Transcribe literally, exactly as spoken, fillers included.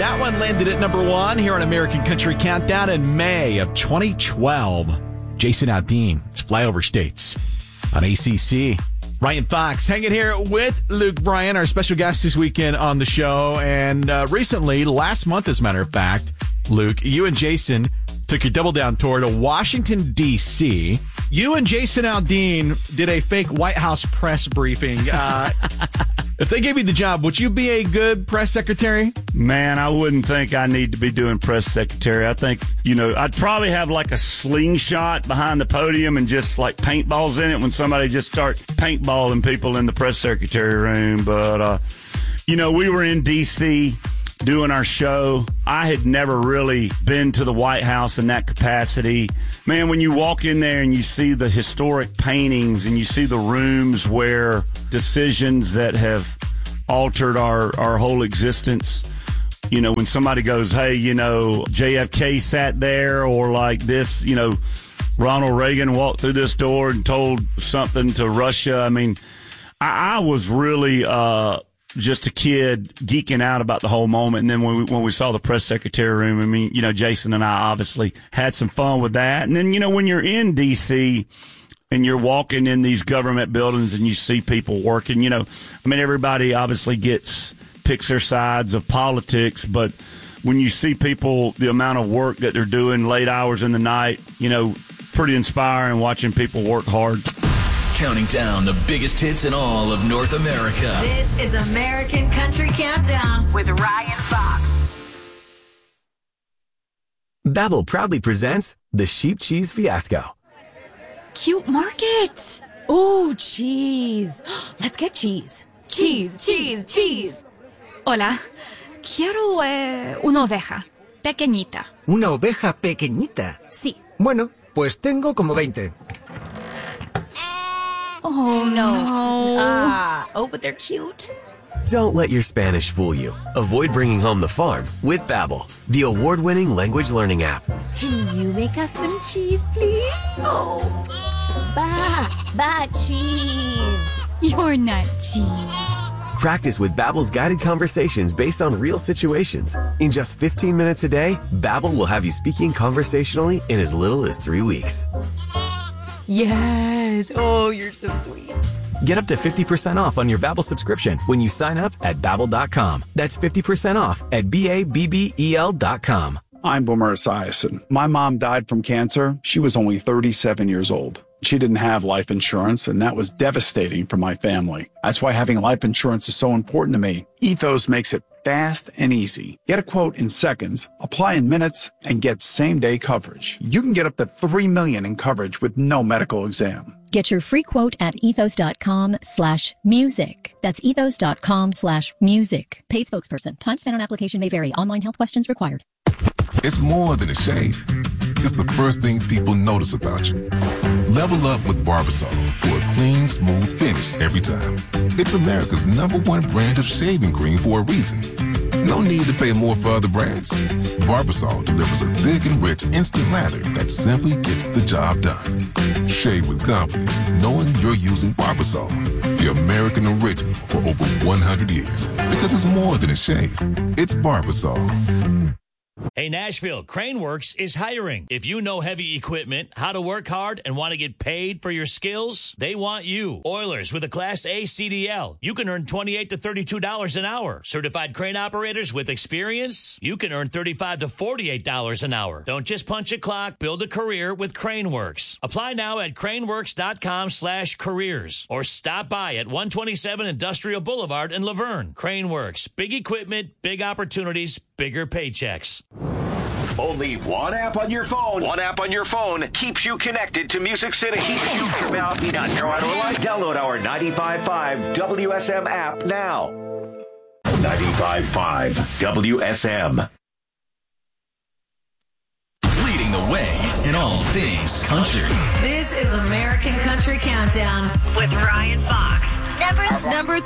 That one landed at number one here on American Country Countdown in May of twenty twelve. Jason Aldean, it's Flyover States on A C C. Ryan Fox hanging here with Luke Bryan, our special guest this weekend on the show. And uh, recently, last month, as a matter of fact, Luke, you and Jason took your double down tour to Washington, D C. You and Jason Aldean did a fake White House press briefing. Uh, if they gave you the job, would you be a good press secretary? Man, I wouldn't think I need to be doing press secretary. I think, you know, I'd probably have like a slingshot behind the podium and just like paintballs in it when somebody just starts paintballing people in the press secretary room. But, uh, you know, we were in D C doing our show. I had never really been to the White House in that capacity. Man, when you walk in there and you see the historic paintings and you see the rooms where decisions that have altered our, our whole existence, you know, when somebody goes, hey, you know, J F K sat there, or like this, you know, Ronald Reagan walked through this door and told something to Russia. I mean, I, I was really, uh, just a kid geeking out about the whole moment. And then when we, when we saw the press secretary room, I mean, you know, Jason and I obviously had some fun with that. And then, you know, when you're in D C and you're walking in these government buildings and you see people working, you know, I mean, everybody obviously gets, picks their sides of politics, but when you see people, the amount of work that they're doing late hours in the night, you know, pretty inspiring watching people work hard. Counting down the biggest hits in all of North America. This is American Country Countdown with Ryan Fox. Babbel proudly presents the Sheep Cheese Fiasco. Cute market. Ooh, cheese. Let's get cheese. Cheese, cheese, cheese. Hola. Quiero eh, una oveja. Pequeñita. ¿Una oveja pequeñita? Sí. Bueno, pues tengo como veinte. Oh, no. Ah, oh, but they're cute. Don't let your Spanish fool you. Avoid bringing home the farm with Babbel, the award-winning language learning app. Can you make us some cheese, please? Oh, ba, ba cheese. You're not cheese. Practice with Babbel's guided conversations based on real situations. In just fifteen minutes a day, Babbel will have you speaking conversationally in as little as three weeks. Yes. Oh, you're so sweet. Get up to fifty percent off on your Babbel subscription when you sign up at Babbel dot com. That's fifty percent off at B A B B E L dot com. I'm Boomer Esiason. My mom died from cancer. She was only thirty-seven years old. She didn't have life insurance, and that was devastating for my family. That's why having life insurance is so important to me. Ethos makes it fast and easy. Get a quote in seconds, apply in minutes, and get same-day coverage. You can get up to three million dollars in coverage with no medical exam. Get your free quote at ethos.com slash music. That's ethos.com slash music. Paid spokesperson. Time spent on application may vary. Online health questions required. It's more than a shave. It's the first thing people notice about you. Level up with Barbasol for a clean, smooth finish every time. It's America's number one brand of shaving cream for a reason. No need to pay more for other brands. Barbasol delivers a thick and rich instant lather that simply gets the job done. Shave with confidence, knowing you're using Barbasol, the American original for over one hundred years. Because it's more than a shave. It's Barbasol. Hey, Nashville, Craneworks is hiring. If you know heavy equipment, how to work hard, and want to get paid for your skills, they want you. Oilers with a Class A C D L. You can earn twenty-eight to thirty-two dollars an hour. Certified crane operators with experience, you can earn thirty-five to forty-eight dollars an hour. Don't just punch a clock, build a career with Craneworks. Apply now at craneworks.com slash careers or stop by at one twenty-seven Industrial Boulevard in Laverne. Craneworks, big equipment, big opportunities, bigger paychecks. Only one app on your phone. One app on your phone keeps you connected to Music City. Keeps you from out in North Carolina. Download our ninety-five point five W S M app now. ninety-five point five W S M. Leading the way in all things country. This is American Country Countdown with Ryan Fox. Number, number